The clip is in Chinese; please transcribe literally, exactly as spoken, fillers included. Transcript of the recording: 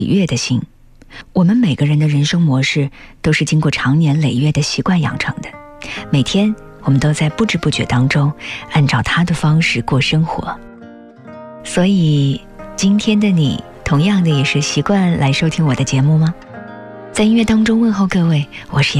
悦的心。我们每个人的人生模式都是经过长年累月的习惯养成的，每天我们都在不知不觉当中按照他的方式过生活。所以今天的你同样的也是习惯来收听我的节目吗？在音乐当中问候各位，我是